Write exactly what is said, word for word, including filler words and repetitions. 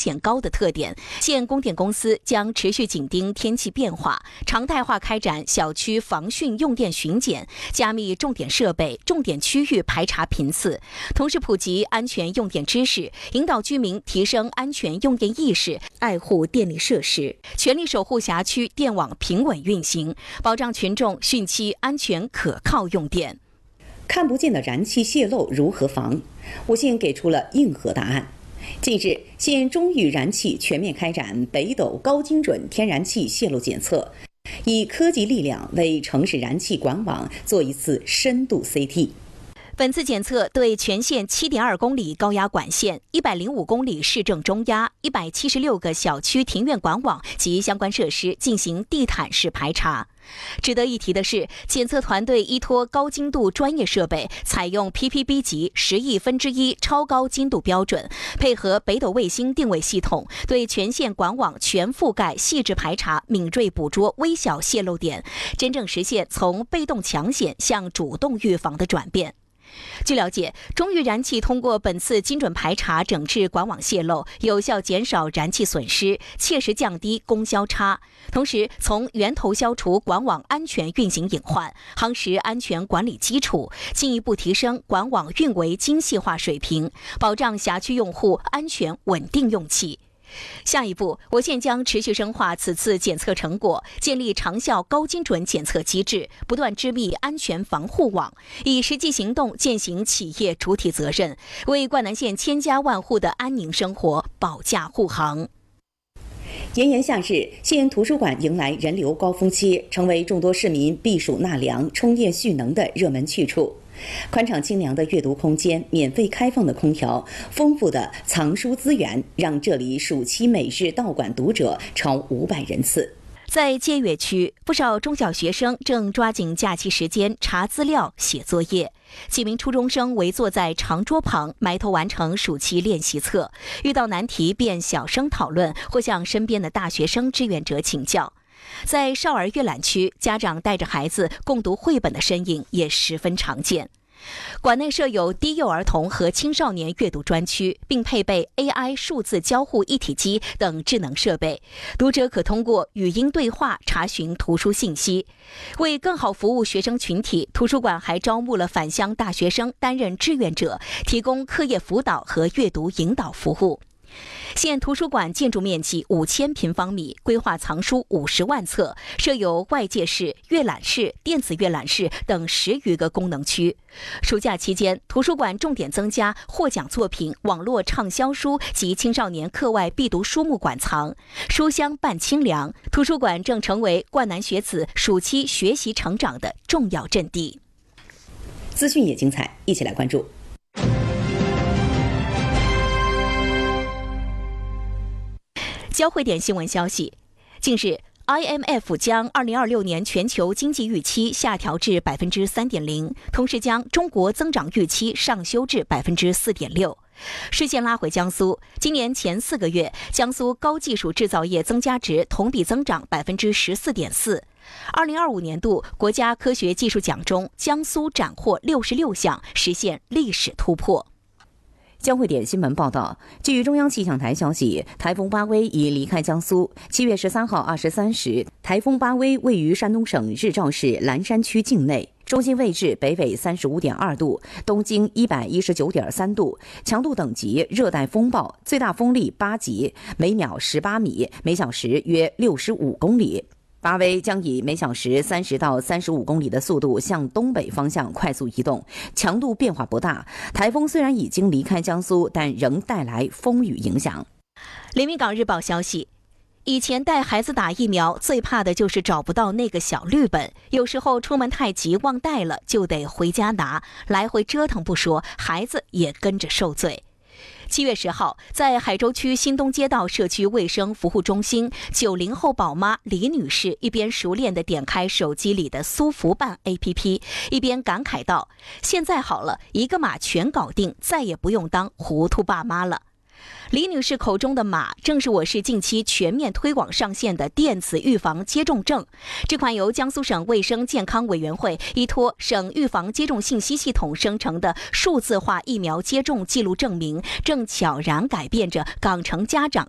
显高的特点。现供电公司将持续紧盯天气变化，常态化开展小区防汛用电巡检，加密重点设备、重点区域排查频次，同时普及安全用电知识，引导居民提升安全用电意识，爱护电力设施，全力守护辖区电网平稳运行，保障群众汛期安全可靠用电。 看不见的燃气泄漏如何防？我县给出了硬核答案。近日，县中裕燃气全面开展北斗高精准天然气泄漏检测，以科技力量为城市燃气管网做一次深度 C T。 本次检测对全县 七点二公里高压管线、一百零五公里市政中压、一百七十六个小区庭院管网及相关设施进行地毯式排查。值得一提的是，检测团队依托高精度专业设备，采用 P P B 级十亿分之一超高精度标准，配合北斗卫星定位系统，对全县管网全覆盖细致排查，敏锐捕捉微小泄漏点，真正实现从被动抢险向主动预防的转变。据了解，中裕燃气通过本次精准排查整治管网泄漏，有效减少燃气损失，切实降低供销差，同时从源头消除管网安全运行隐患，夯实安全管理基础，进一步提升管网运维精细化水平，保障辖区用户安全稳定用气。下一步，我县将持续深化此次检测成果，建立长效高精准检测机制，不断织密安全防护网，以实际行动践行企业主体责任，为灌南县千家万户的安宁生活保驾护航。 炎炎夏日，县图书馆迎来人流高峰期，成为众多市民避暑纳凉、充电蓄能的热门去处。宽敞清凉的阅读空间，免费开放的空调，丰富的藏书资源，让这里暑期每日到馆读者超五百人次。 在借阅区，不少中小学生正抓紧假期时间查资料、写作业。几名初中生围坐在长桌旁，埋头完成暑期练习册，遇到难题便小声讨论，或向身边的大学生志愿者请教。在少儿阅览区，家长带着孩子共读绘本的身影也十分常见。馆内设有低幼儿童和青少年阅读专区，并配备 A I 数字交互一体机等智能设备，读者可通过语音对话查询图书信息。为更好服务学生群体，图书馆还招募了返乡大学生担任志愿者，提供课业辅导和阅读引导服务。现图书馆建筑面积五千平方米，规划藏书五十万册，设有外界室、阅览室、电子阅览室等十余个功能区。暑假期间，图书馆重点增加获奖作品、网络畅销书及青少年课外必读书目馆藏，书香伴清凉。图书馆正成为灌南学子暑期学习成长的重要阵地。 资讯也精彩，一起来关注。 交汇点新闻消息，近日 I M F 将二零二六年全球经济预期下调至 百分之三点零， 同时将中国增长预期上修至 百分之四点六。 视线拉回江苏，今年前四个月，江苏高技术制造业增加值同比增长 百分之十四点四。 二零二五年度国家科学技术奖中，江苏斩获六十六项，实现历史突破。 交汇点新闻报道，据中央气象台消息，台风巴威已离开江苏。七月十三号二十三时，台风巴威位于山东省日照市蓝山区境内，中心位置北纬三十五点二度，东经一百一十九点三度，强度等级热带风暴，最大风力八级，每秒十八米，每小时约六十五公里。巴威将以每小时三十到三十五公里的速度向东北方向快速移动，强度变化不大。台风虽然已经离开江苏，但仍带来风雨影响。 连云港日报消息，以前带孩子打疫苗，最怕的就是找不到那个小绿本，有时候出门太急忘带了，就得回家拿，来回折腾不说，孩子也跟着受罪。七月十号，在海州区新东街道社区卫生服务中心，九零后宝妈李女士一边熟练地点开手机里的苏福办 A P P， 一边感慨道：“现在好了，一个码全搞定，再也不用当糊涂爸妈了。”李女士口中的码，正是我市近期全面推广上线的电子预防接种证。这款由江苏省卫生健康委员会依托省预防接种信息系统生成的数字化疫苗接种记录证明，正悄然改变着港城家长